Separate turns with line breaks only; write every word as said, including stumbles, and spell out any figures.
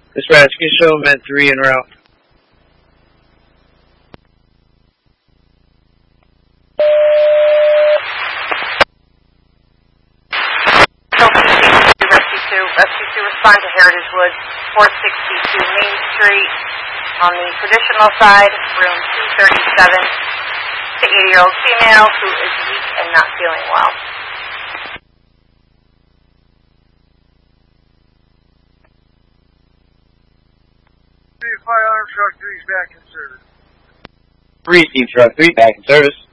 Dispatch, can you show Med three en route?
Rescue two. Rescue two, respond to Heritage Woods, four sixty-two Main Street. On the traditional side, room two thirty-seven. The eighty-year-old female who is weak and not feeling well.
Three firearm truck, three's back in service.
Three, Team Truck three, back in service.